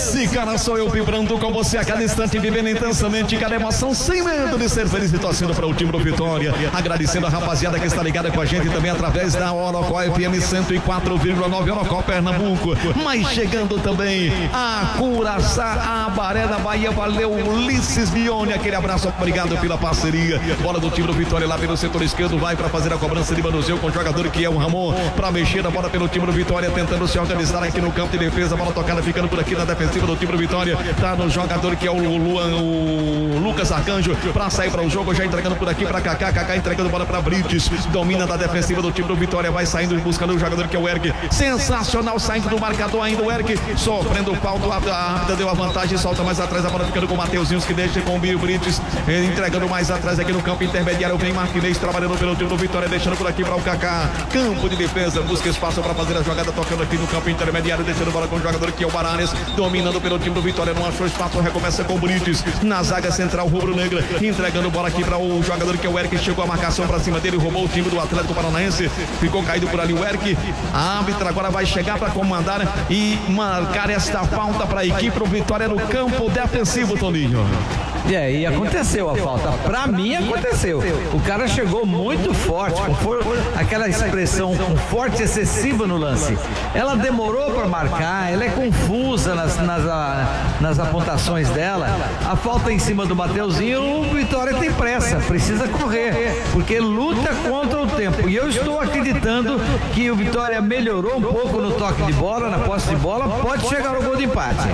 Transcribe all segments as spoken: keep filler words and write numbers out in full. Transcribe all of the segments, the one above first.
Esse cara sou eu vibrando com você a cada instante, vivendo intensamente cada emoção, sem medo de ser feliz e torcendo para o time do Vitória. Agradecendo a rapaziada que está ligada com a gente também através da Orocó F M cento e quatro vírgula nove, Orocó, Pernambuco. Mas chegando também a Curaçá, a Baré da Bahia. Valeu, Ulisses Bione, aquele abraço, obrigado pela parceria. Bola do time do Vitória lá pelo setor esquerdo, vai para fazer a cobrança de manuseio com o jogador que é o Ramon, para mexer a bola pelo time do Vitória, tentando se organizar aqui no campo de defesa. Bola tocada ficando por aqui na defensiva do time do Vitória. Tá no jogador que é o Luan, o Lucas Arcanjo, para sair para o jogo, já entregando por aqui para Kaká. Kaká entregando bola para Brites, domina da defensiva do time do Vitória, vai saindo buscando o jogador que é o Eric. Sensacional, saindo do marcador ainda o Eric, sofrendo falta, a rápida deu a vantagem, solta mais atrás a bola ficando com o Mateuzinhos, que deixa com o Bio Brites, entregando mais atrás aqui no campo intermediário. Vem Marquinês trabalhando pelo time do Vitória, deixando por aqui para o Kaká. Campo de defesa, busca espaço para fazer a jogada, tocando aqui no campo intermediário, deixando bola com o jogador que é o Baranes, dominando pelo time do Vitória, não achou espaço, recomeça com o Brites na zaga central rubro-negra, entregando bola aqui para o jogador que é o Eric, chegou a marcação para cima dele, roubou o time do Atlético Paranaense, ficou caído por ali o Eric. A árbitra agora vai chegar para comandar e marcar esta falta para a equipe do Vitória no campo defensivo, Toninho. É, e aconteceu a falta. Pra mim aconteceu. O cara chegou muito forte, com for... aquela expressão com forte excessiva no lance. Ela demorou para marcar, ela é confusa nas, nas, nas apontações dela. A falta em cima do Mateuzinho, o Vitória tem pressa, precisa correr, porque luta contra o tempo. E eu estou acreditando que o Vitória melhorou um pouco no toque de bola, na posse de bola, pode chegar ao gol de empate.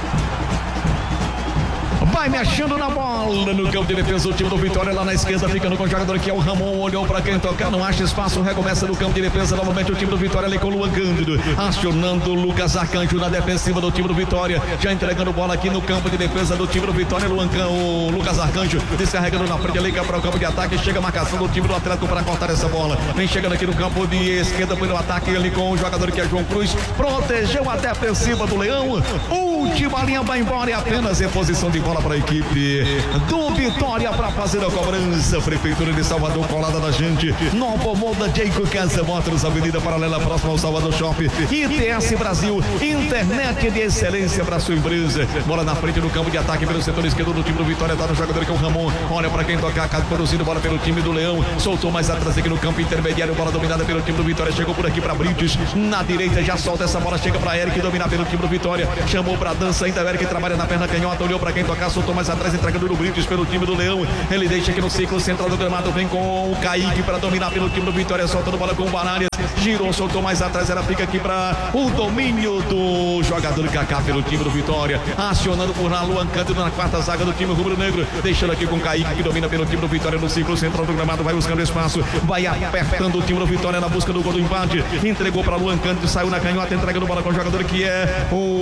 Vai mexendo na bola no campo de defesa o time do Vitória lá na esquerda, ficando com o jogador que é o Ramon, olhou para quem tocar, não acha espaço, recomeça no campo de defesa novamente o time do Vitória ali com o Luan Cândido, acionando o Lucas Arcanjo na defensiva do time do Vitória, já entregando bola aqui no campo de defesa do time do Vitória. Luan, o Lucas Arcanjo descarregando na frente ali para o campo de ataque, chega a marcação do time do Atlético para cortar essa bola, vem chegando aqui no campo de esquerda pelo ataque ali com o jogador que é João Cruz, protegeu a defensiva do Leão, última linha vai embora e apenas em posição de bola para a equipe do Vitória para fazer a cobrança. Prefeitura de Salvador colada da gente, Nova Moda, Jeico Casa Motors, Avenida Paralela próxima ao Salvador Shopping, I T S Brasil, internet de excelência para sua empresa. Bola na frente no campo de ataque pelo setor esquerdo do time do Vitória, tá no jogador que é o Ramon, olha para quem tocar, produzindo bola pelo time do Leão, soltou mais atrás aqui no campo intermediário, bola dominada pelo time do Vitória, chegou por aqui para Brites, na direita já solta essa bola, chega para Eric, dominar pelo time do Vitória, chamou para dança ainda, Eric trabalha na perna canhota, olhou para quem tocar, soltou mais atrás, entregando no Brites pelo time do Leão, ele deixa aqui no ciclo central do gramado, vem com o Kaique para dominar pelo time do Vitória, soltando bola com o Bananes, girou, soltou mais atrás, ela fica aqui para o domínio do jogador Kaká pelo time do Vitória, acionando por lá Luan Cândido na quarta zaga do time rubro-negro, deixando aqui com o Kaique que domina pelo time do Vitória no ciclo central do gramado, vai buscando espaço, vai apertando o time do Vitória na busca do gol do empate, entregou para Luan Cândido, saiu na canhota, entregando bola com o jogador que é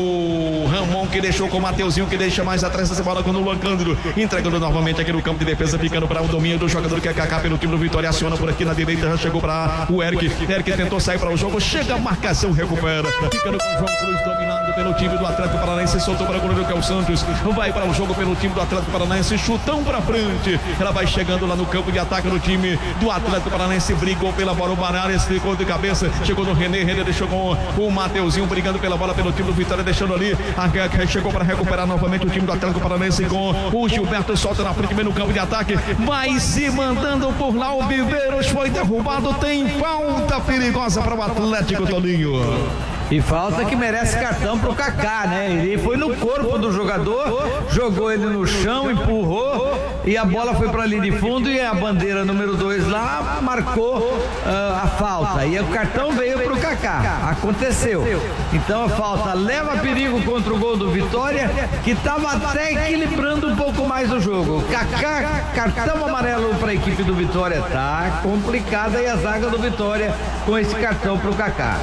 o Ramon, que deixou com o Mateuzinho, que deixa mais atrás essa bola com o Luan Cândido, entregando novamente aqui no campo de defesa, ficando para o domínio do jogador que é Kaká pelo time do Vitória, aciona por aqui na direita, já chegou para o Eric, Eric tentou sair para o jogo, chega a marcação, recupera, ficando com o João Cruz dominando pelo time do Atlético Paranaense, soltou para o goleiro que é o Santos, vai para o jogo pelo time do Atlético Paranaense, chutão para frente, ela vai chegando lá no campo de ataque do time do Atlético Paranaense, brigou pela bola, o Banares ficou de cabeça, chegou no René, René deixou com o Mateuzinho brigando pela bola pelo time do Vitória, deixando ali, a, chegou para recuperar novamente o time do Atlético Paranaense com o Gilberto, solta na frente, vem no campo de ataque, vai se mandando por lá, o Viveiros foi derrubado, tem falta perigosa para o Atlético, Toninho. E falta que merece cartão pro Kaká, né? Ele foi no corpo do jogador, jogou ele no chão, empurrou e a bola foi pra linha de fundo e a bandeira número dois lá marcou uh, a falta. E o cartão veio pro Kaká. Aconteceu. Então a falta leva perigo contra o gol do Vitória, que tava até equilibrando um pouco mais o jogo. Kaká, cartão amarelo pra equipe do Vitória. Tá complicada e a zaga do Vitória com esse cartão pro Kaká.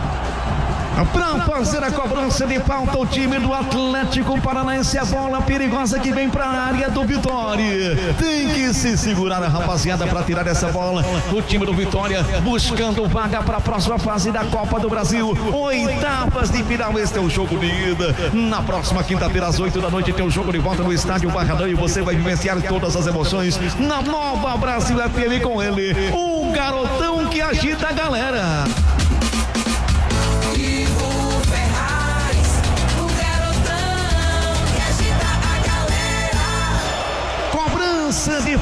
Para fazer a cobrança de falta, o time do Atlético Paranaense, a bola perigosa que vem para a área do Vitória. Tem que se segurar a rapaziada para tirar essa bola. O time do Vitória buscando vaga para a próxima fase da Copa do Brasil. Oitavas de final, este é o jogo de ida. Na próxima quinta-feira, às oito da noite, tem o jogo de volta no estádio Barradão e você vai vivenciar todas as emoções na Nova Brasil F M com ele, o garotão que agita a galera. Ivo Ferraz, o garotão.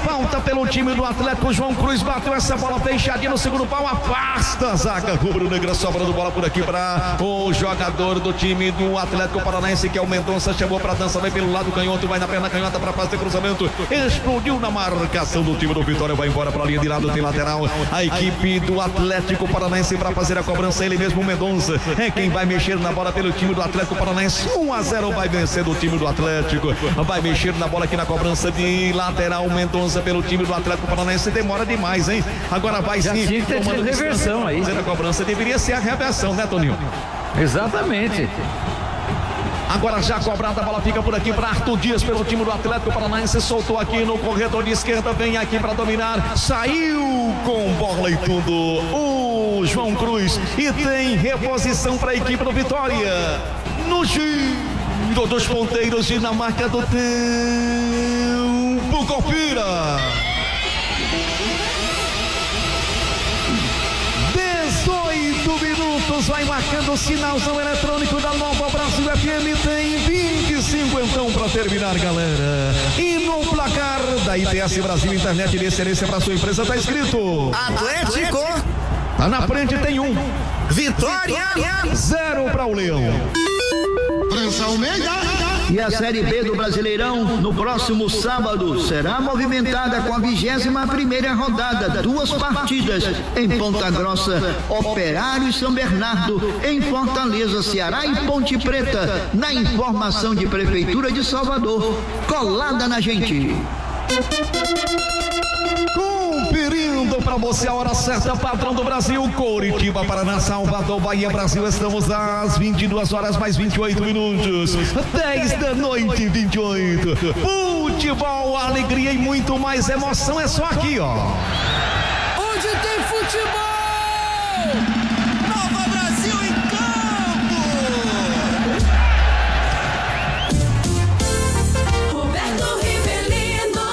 falta pelo time do Atlético. João Cruz bateu essa bola fechadinha no segundo pau, afasta a zaga rubro-negra, sobrando bola por aqui para o jogador do time do Atlético Paranaense, que é o Mendonça, chamou para dança, vai pelo lado canhoto, vai na perna canhota para fazer cruzamento, explodiu na marcação do time do Vitória, vai embora para a linha de lado, tem lateral, a equipe do Atlético Paranaense para fazer a cobrança, ele mesmo, o Mendonça, é quem vai mexer na bola pelo time do Atlético Paranaense. Um a zero vai vencer do time do Atlético, vai mexer na bola aqui na cobrança de lateral, Mendonça pelo time do Atlético Paranaense. Demora demais, hein? Agora vai já sim. Tinha que ter reversão aí. A cobrança deveria ser a reversão, né, Toninho? Exatamente. Agora já cobrada, a bola fica por aqui para Arthur Dias pelo time do Atlético Paranaense. Soltou aqui no corredor de esquerda, vem aqui para dominar. Saiu com bola e tudo o João Cruz. E tem reposição para a equipe do Vitória. No giro dos ponteiros e na marca do tempo. Confira. dezoito minutos, vai marcando o sinalzão eletrônico da Nova Brasil F M. Tem vinte e cinco então para terminar, galera. E no placar da I T S Brasil Internet de Excelência para sua empresa tá escrito Atlético. Tá na frente, tem um. Vitória. Zero para o Leão. França Almeida. E a Série B do Brasileirão, no próximo sábado, será movimentada com a vigésima primeira rodada, duas partidas em Ponta Grossa, Operário e São Bernardo, em Fortaleza, Ceará e Ponte Preta, na informação de Prefeitura de Salvador, colada na gente. Conferindo para você a hora certa, padrão do Brasil, Coritiba, Paraná, Salvador, Bahia, Brasil. Estamos às vinte e duas horas mais vinte e oito minutos, dez da noite, vinte e oito. Futebol, alegria e muito mais emoção é só aqui, ó. Onde tem futebol, Nova Brasil em campo. Roberto Rivelino.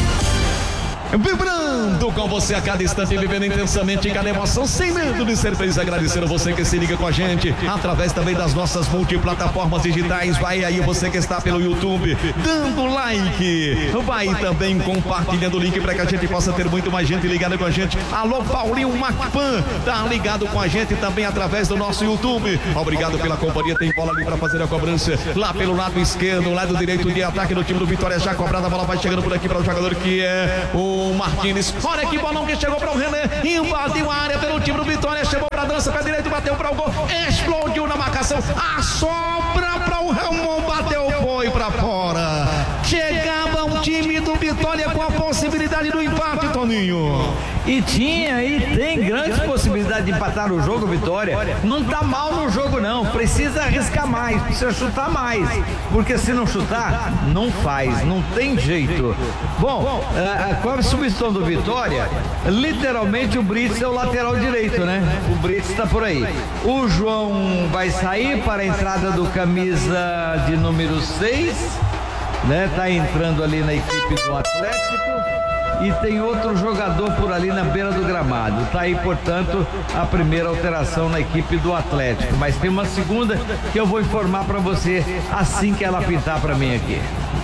Vibrando com você a cada instante, vivendo intensamente cada emoção, sem medo de ser feliz. Agradecendo você que se liga com a gente através também das nossas multiplataformas digitais. Vai aí você que está pelo YouTube, dando like, vai também compartilhando o link para que a gente possa ter muito mais gente ligada com a gente. Alô, Paulinho Macpan, tá ligado com a gente também através do nosso YouTube. Obrigado pela companhia. Tem bola ali para fazer a cobrança lá pelo lado esquerdo, lado direito de ataque do time do Vitória. Já cobrada, a bola vai chegando por aqui para o jogador que é o Martins. Olha que bolão que chegou para o René, invadiu a área pelo time do Vitória, chegou para a dança, pé direito, bateu para o gol, explodiu na marcação, a sobra para o Ramon, bateu, foi para fora. Chegava o time do Vitória com a possibilidade do empate, Toninho. E tinha e tem grandes possibilidades de empatar o jogo, Vitória. Não tá mal no jogo, não. Precisa arriscar mais, precisa chutar mais. Porque se não chutar, não faz, não tem jeito. Bom, uh, com a substituição do Vitória, literalmente o Brits é o lateral direito, né? O Brits tá por aí. O João vai sair para a entrada do camisa de número seis, né? Tá entrando ali na equipe do Atlético. E tem outro jogador por ali na beira do gramado. Tá aí, portanto, a primeira alteração na equipe do Atlético. Mas tem uma segunda que eu vou informar para você assim que ela pintar para mim aqui.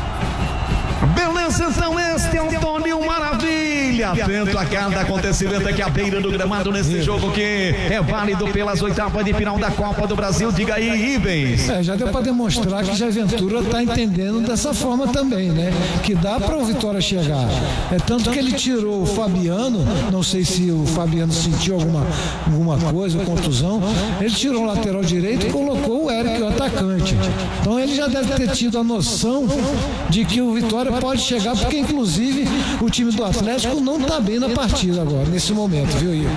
Beleza, então este é o Toninho Maravilha. Atento a cada acontecimento aqui à beira do gramado nesse jogo que é válido pelas oitavas de final da Copa do Brasil. Diga aí, Ivens. É, já deu para demonstrar que Jair Ventura está entendendo dessa forma também, né? Que dá para o Vitória chegar. É tanto que ele tirou o Fabiano, não sei se o Fabiano sentiu alguma, alguma coisa, contusão. Ele tirou o lateral direito e colocou o Eric, o atacante. Então ele já deve ter tido a noção de que o Vitória pode chegar, porque inclusive o time do Atlético não está bem na partida agora, nesse momento, viu, Igor?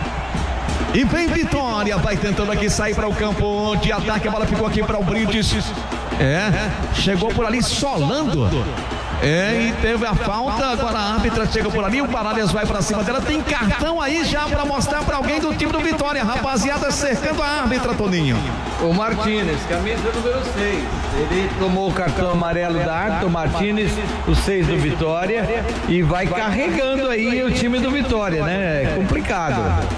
E vem Vitória, vai tentando aqui sair para o campo de ataque, a bola ficou aqui para o Brites. É, chegou por ali solando. É, e teve a falta, agora a árbitra chega por ali, o Baralhas vai pra cima dela, tem cartão aí já pra mostrar pra alguém do time do Vitória, rapaziada cercando a árbitra, Toninho. O Martínez, camisa número seis, ele tomou o cartão amarelo da Arthur Martínez, o seis do Vitória, e vai carregando aí o time do Vitória, né? É complicado.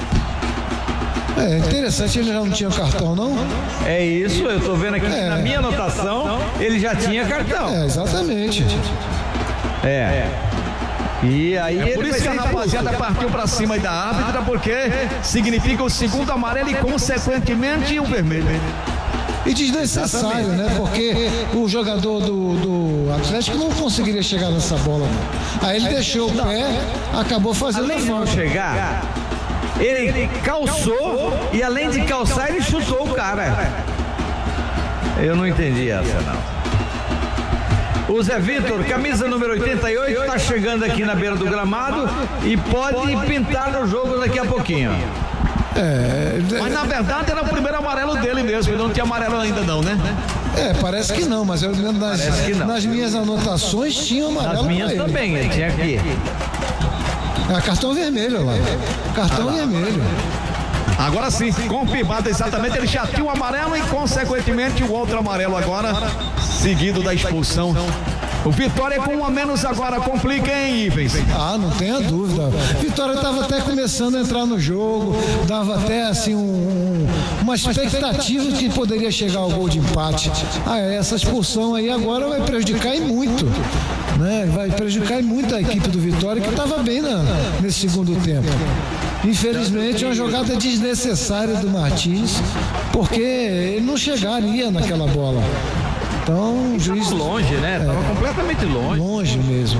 É interessante, ele já não tinha cartão, não? É isso, eu tô vendo aqui É. na minha anotação, ele já tinha cartão. É, exatamente. É. E aí É por ele isso que vai a ser rapaziada expulso. partiu pra cima aí da árbitra, porque significa o segundo amarelo e consequentemente o vermelho. E desnecessário, né? Porque o jogador do, do Atlético não conseguiria chegar nessa bola. Não. Aí ele deixou o pé, acabou fazendo a Além de não falta. chegar, ele calçou e além de calçar, ele chutou o cara. Eu não entendi essa, não. O Zé Vitor, camisa número oitenta e oito, está chegando aqui na beira do gramado e pode pintar no jogo daqui a pouquinho. É, Mas na verdade era o primeiro amarelo dele mesmo, ele não tinha amarelo ainda não, né? é, parece que não, mas eu lembro nas, Parece que não. nas minhas anotações tinha um amarelo. As minhas pra ele. também, ele tinha aqui. É, cartão vermelho lá. Cartão vermelho. Agora sim, confirmado exatamente, ele já tinha o amarelo e consequentemente o outro amarelo agora, seguido da expulsão. O Vitória com um a menos agora complica, hein, Ivens? Ah, não tenha dúvida. Vitória estava até começando a entrar no jogo, dava até assim um, um, uma expectativa de que poderia chegar ao gol de empate. Ah, essa expulsão aí agora vai prejudicar e muito, né? Vai prejudicar e muito a equipe do Vitória, que estava bem na, nesse segundo tempo. Infelizmente é uma jogada desnecessária do Martins, porque ele não chegaria naquela bola. Então, o juiz Longe, né? Tava completamente longe. longe mesmo.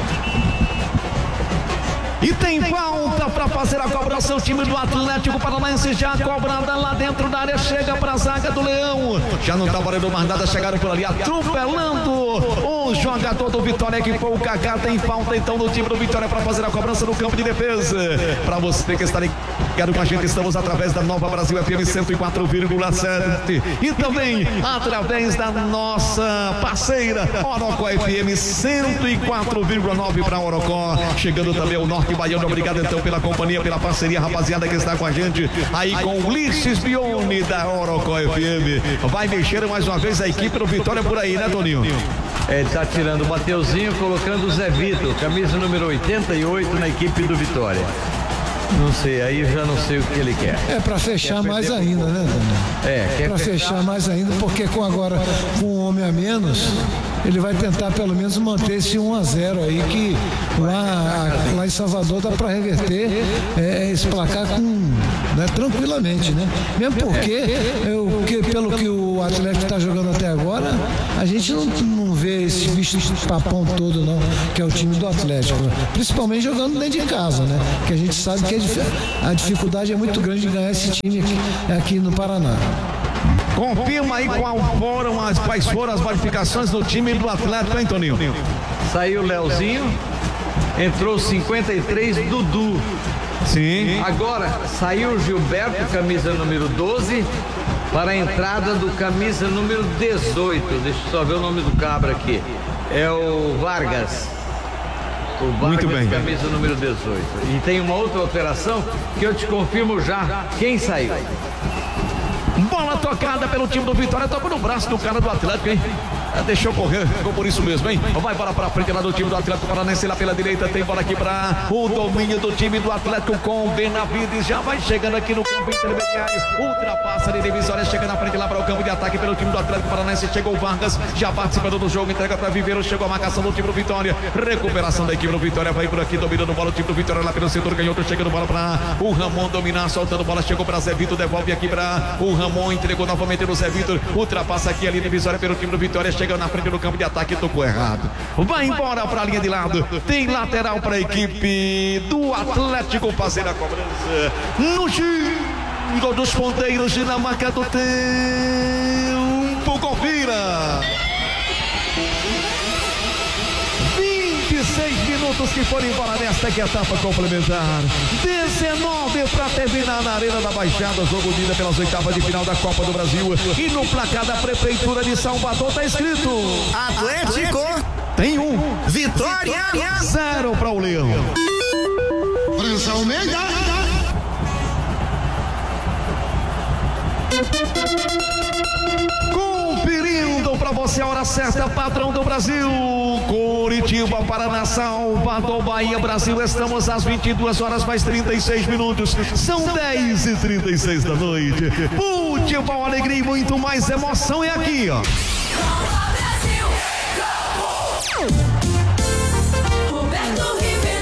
E tem falta para fazer a cobrança, o time do Atlético Paranaense já cobrada lá dentro da área, chega para a zaga do Leão. Já não tá valendo mais nada, chegaram por ali atropelando o jogador do Vitória, que foi o Kaká. Tem falta então no time do Vitória para fazer a cobrança no campo de defesa. Para você que está ligado com a gente, estamos através da Nova Brasil F M cento e quatro vírgula sete e também através da nossa parceira Orocó F M cento e quatro vírgula nove para Orocó, chegando também o Norte Baiano. Obrigado então pela companhia, pela parceria, rapaziada que está com a gente aí com o Ulisses Bione da Orocó F M. Vai mexer mais uma vez a equipe do Vitória por aí, né, Toninho? Ele tá tirando o Mateuzinho, colocando o Zé Vitor, camisa número oitenta e oito na equipe do Vitória. Não sei, aí eu já não sei o que ele quer. É para fechar mais ainda, né, Daniel? É, quer Para fechar mais ainda, porque com agora com um homem a menos, ele vai tentar pelo menos manter esse um a zero aí, que lá, lá em Salvador dá para reverter é, esse placar com, né, tranquilamente, né? Mesmo porque, eu, que, pelo que o Atlético está jogando até agora, a gente não, não vê esse bicho papão todo, não, que é o time do Atlético, né? Principalmente jogando dentro de casa, né? Que a gente sabe que a dificuldade é muito grande de ganhar esse time aqui, aqui no Paraná. Confirma aí qual foram as, quais foram as modificações do time do Atlético, hein, Toninho? Saiu o Leozinho, entrou cinquenta e três, Dudu. Sim. Agora saiu o Gilberto, camisa número doze, para a entrada do camisa número dezoito. Deixa eu só ver o nome do cabra aqui. É o Vargas. O Vargas, Muito bem. camisa número dezoito. E tem uma outra alteração que eu te confirmo já quem saiu. Bola tocada pelo time do Vitória, toca no braço do cara do Atlético, hein? É, deixou correr, ficou por isso mesmo, hein? Vai bola pra frente lá do time do Atlético Paranaense, lá pela direita, tem bola aqui pra o domínio do time do Atlético com o Benavides, já vai chegando aqui no campo intermediário, ultrapassa de divisória, chega na frente lá para o campo de ataque pelo time do Atlético Paranaense, chegou o Vargas, já participando do jogo, entrega pra Viveiro, chegou a marcação do time do Vitória, recuperação da equipe do Vitória, vai por aqui, dominando bola, o time do Vitória lá pelo setor canhoto, chegando bola pra o Ramon dominar, soltando bola, chegou pra Zé Vitor, devolve aqui pra o Ramon, entregou novamente no Zé Vitor, ultrapassa aqui ali divisória pelo time do Vitória, chega na frente do campo de ataque, tocou errado, vai embora pra linha de lado, tem lateral pra equipe do Atlético fazer a cobrança no giro dos ponteiros e na marca do tempo, confira. vinte e seis minutos que foram embora nesta etapa complementar. dezenove para terminar na Arena da Baixada, jogo de ida pelas oitavas de final da Copa do Brasil. E no placar da Prefeitura de Salvador tá escrito: Atlético, tem um, Vitória, zero para o Leão. França Almeida. Conferindo para você a hora certa, padrão do Brasil. Curitiba, Paraná, Salvador, Bahia, Brasil. Estamos às vinte e duas horas mais trinta e seis minutos. São dez e trinta e seis da noite. Futebol, alegria e muito mais emoção é aqui, ó. Roberto Ribeiro.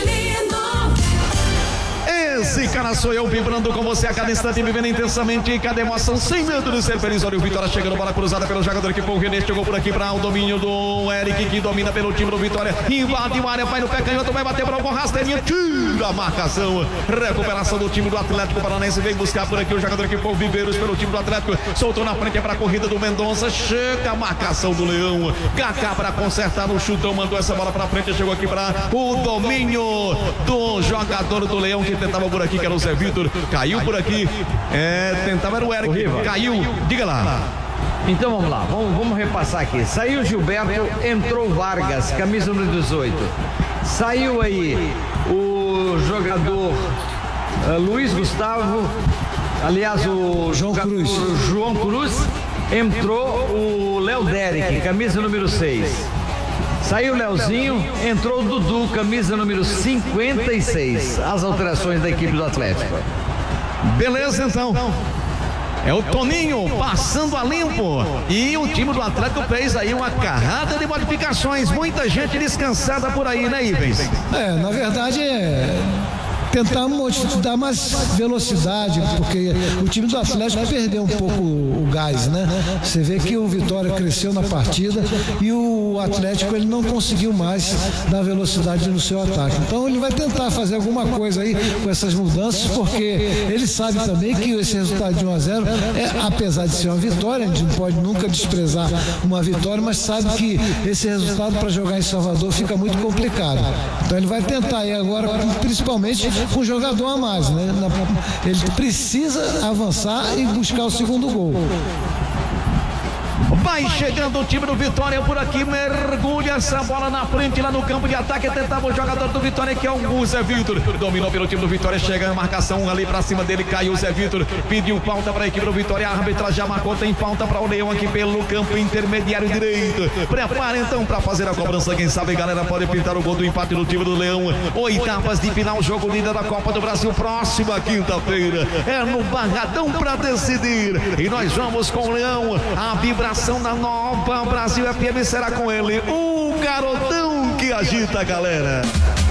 cara sou eu, vibrando com você a cada instante, vivendo intensamente e cada emoção, sem medo de ser feliz. Olha o Vitória chegando, bola cruzada pelo jogador que foi o René, chegou por aqui para o domínio do Eric, que domina pelo time do Vitória, invade uma área, vai no pé canhoto, vai bater para o rasteirinha, tira a marcação, recuperação do time do Atlético Paranaense, vem buscar por aqui o jogador que foi o Viveiros pelo time do Atlético, soltou na frente para a corrida do Mendonça, chega a marcação do Leão, Kaká para consertar no chutão, mandou essa bola para frente, chegou aqui para o domínio do jogador do Leão que tentava por aqui, que era o Zé Vitor, caiu por aqui, é, tentava era o Eric, Horrível. caiu, diga lá. Então vamos lá, vamos, vamos repassar aqui. Saiu Gilberto, entrou Vargas, camisa número dezoito. Saiu aí o jogador uh, Luiz Gustavo, aliás o João jogador Cruz. João Cruz, entrou o Léo Derek, camisa número seis. Saiu o Leozinho, entrou o Dudu, camisa número cinquenta e seis. As alterações da equipe do Atlético. Beleza, então. É o Toninho passando a limpo. E o time do Atlético fez aí uma carrada de modificações. Muita gente descansada por aí, né, Ivens? É, na verdade é tentar dar mais velocidade, porque o time do Atlético perdeu um pouco o gás, né? Você vê que o Vitória cresceu na partida e o Atlético ele não conseguiu mais dar velocidade no seu ataque. Então ele vai tentar fazer alguma coisa aí com essas mudanças, porque ele sabe também que esse resultado de um a zero é, apesar de ser uma vitória, a gente não pode nunca desprezar uma vitória, mas sabe que esse resultado para jogar em Salvador fica muito complicado. Então ele vai tentar aí agora, principalmente com um jogador a mais, né? Ele precisa avançar e buscar o segundo gol. Vai chegando o time do Vitória por aqui, mergulha essa bola na frente lá no campo de ataque, tentava o jogador do Vitória que é o Zé Vitor, dominou pelo time do Vitória, chega a marcação ali pra cima dele, caiu o Zé Vitor, pediu falta pra equipe do Vitória, a árbitra já marcou, tem falta pra o Leão aqui pelo campo intermediário direito, prepara então pra fazer a cobrança, quem sabe galera pode pintar o gol do empate do time do Leão, oitavas de final, jogo líder da Copa do Brasil, próxima quinta-feira, é no Barradão pra decidir, e nós vamos com o Leão, a vibração da Nova Brasil F M será com ele, o garotão que agita a galera.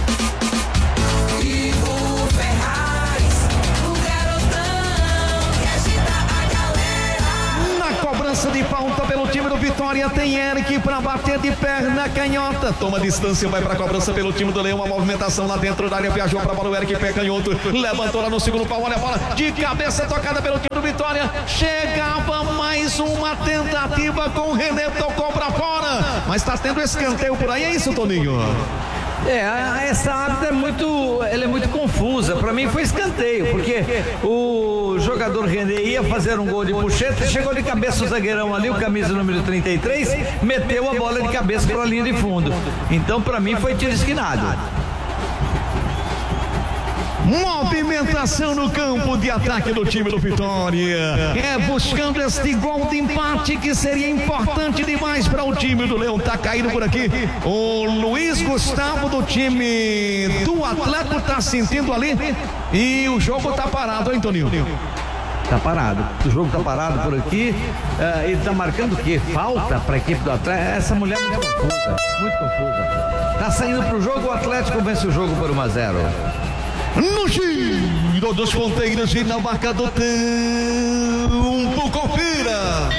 Ivo Ferraz, o garotão que agita a galera. Na cobrança de falta pelo time do Vitória, tem Eric para bater de perna canhota. Toma distância, vai para a cobrança pelo time do Leão. A movimentação lá dentro da área, viajou para a bola. O Eric pé canhoto, levantou lá no segundo pau. Olha a bola de cabeça tocada pelo time do Vitória. Chegava mais uma tentativa com o René, tocou para fora. Mas está tendo escanteio por aí, é isso, Toninho? É, essa árbitra é muito, ela é muito confusa. Para mim foi escanteio, porque o jogador René ia fazer um gol de puxeta, chegou de cabeça o zagueirão ali, o camisa número trinta e três, meteu a bola de cabeça para a linha de fundo. Então para mim foi tiro esquinado. Movimentação no campo de ataque do time do Vitória. É buscando este gol de empate que seria importante demais para o time do Leão. Tá caindo por aqui. O Luiz Gustavo do time do Atlético tá sentindo ali. E o jogo tá parado, hein, Toninho? Tá parado. O jogo tá parado por aqui. Uh, ele tá marcando o quê? Falta para a equipe do Atlético. Essa mulher é muito confusa. Muito confusa. Tá saindo pro jogo, o Atlético vence o jogo por um a zero. No giro dos ponteiros e na marca do tempo, confira.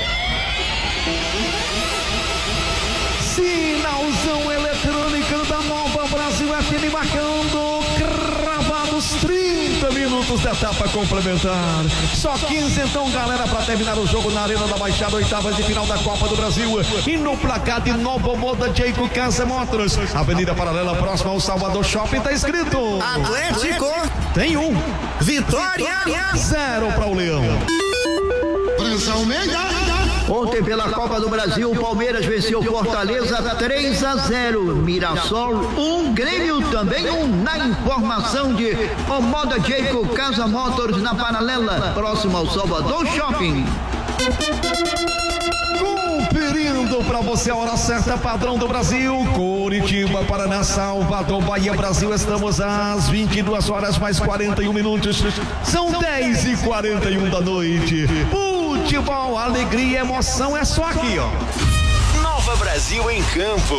Sinalzão eletrônico da Nova Brasil F M marcando cravados trinta minutos da etapa complementar. Só quinze então, galera, para terminar o jogo na Arena da Baixada, oitavas de final da Copa do Brasil. E no placar de Nova Moda Jayco Casa Motors, Avenida Paralela, próxima ao Salvador Shopping, tá escrito Atlético. Tem um. Vitória. Zero para o Leão. França Almeida. Ontem pela Copa do Brasil, o Palmeiras venceu Fortaleza três a zero. Mirassol um, Grêmio também um. Na informação de Omoda Jayco Casa Motors na Paralela, próximo ao Salvador Shopping. Conferindo para você a hora certa, padrão do Brasil, Curitiba, Paraná, Salvador, Bahia, Brasil. Estamos às vinte e duas horas mais quarenta e um minutos. São dez e quarenta e um da noite. Futebol, alegria, emoção é só aqui, ó. Nova Brasil em campo.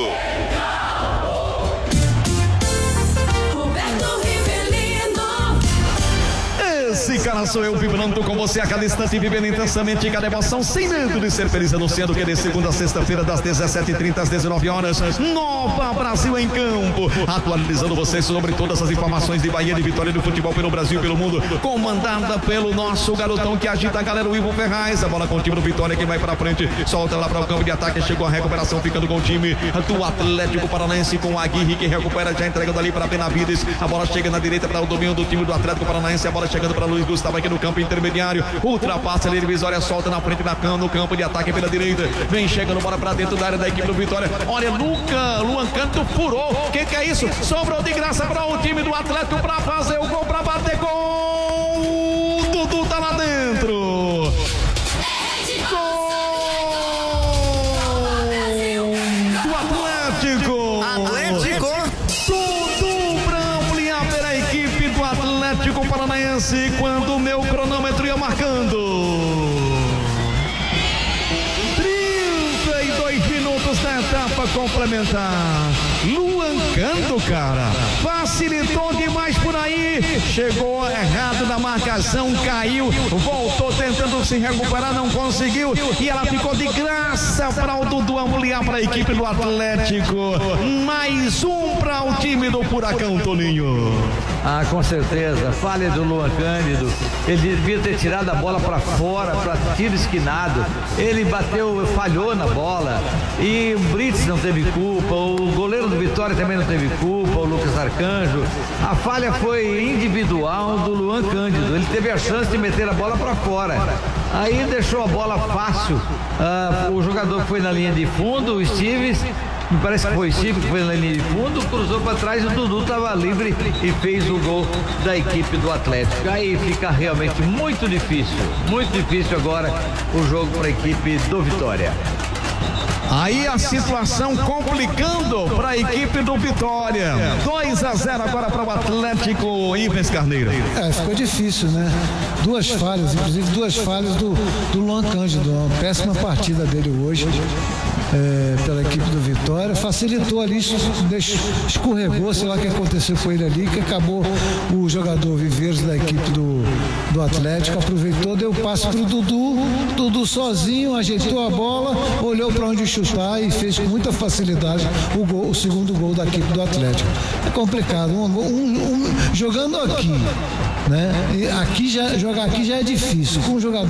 Roberto Rivelino. esse cara sou eu vibrando com você a cada instante, vivendo intensamente cada emoção, sem medo de ser feliz, anunciando que de segunda a sexta-feira, das dezessete e trinta às dezenove horas, Nova Brasil em Campo, atualizando vocês sobre todas as informações de Bahia, de vitória do futebol pelo Brasil e pelo mundo, comandada pelo nosso garotão que agita a galera, o Ivo Ferraz. A bola com o time do Vitória que vai pra frente, solta lá para o campo de ataque, chegou a recuperação, ficando com o time do Atlético Paranaense, com o Aguirre que recupera, já entregando ali para Benavides. A bola chega na direita para o domínio do time do Atlético Paranaense, a bola chegando para Luiz Gustavo aqui no campo intermediário, ultrapassa ali, divisória, solta na frente da cama, no campo de ataque pela direita, vem chegando, bola para dentro da área da equipe do Vitória. Olha, Luca, Luan Canto furou, que que é isso? Sobrou de graça para o time do Atlético para fazer o gol, para bater gol. Dudu tá lá dentro. Atlético. Tudo pra ampliar pela equipe do Atlético Paranaense, quando o meu cronômetro ia marcando trinta e dois minutos na etapa complementar. Luan Canto, cara, facilitou demais por aí, chegou errado na marcação, caiu, voltou tentando se recuperar, não conseguiu, e ela ficou de graça para o Dudu ampliar para a equipe do Atlético. Mais um para o time do Furacão, Toninho. Ah, com certeza, falha do Luan Cândido, ele devia ter tirado a bola para fora, para tiro esquinado, ele bateu, falhou na bola, e o Brits não teve culpa, o goleiro do Vitória também não teve culpa, o Lucas Arcanjo. A falha foi individual do Luan Cândido, ele teve a chance de meter a bola para fora, aí deixou a bola fácil. Ah, o jogador foi na linha de fundo, o Stives, me parece que foi o Chico que foi na linha de fundo, cruzou para trás, o Dudu estava livre e fez o gol da equipe do Atlético. Aí fica realmente muito difícil, muito difícil agora o jogo para a equipe do Vitória. Aí a situação complicando para a equipe do Vitória. dois a zero agora para o Atlético, Ives Carneiro. É, ficou difícil, né? Duas falhas, inclusive duas falhas do, do Luan Cândido. Uma péssima partida dele hoje. É, pela equipe do Vitória, facilitou ali, deixou, escorregou, sei lá o que aconteceu com ele ali, que acabou o jogador Viveiros da equipe do, do Atlético, aproveitou, deu passe pro Dudu, Dudu sozinho, ajeitou a bola, olhou para onde chutar e fez com muita facilidade o, gol, o segundo gol da equipe do Atlético. É complicado, um, um, um, jogando aqui, né? E aqui já, jogar aqui já é difícil, com um jogador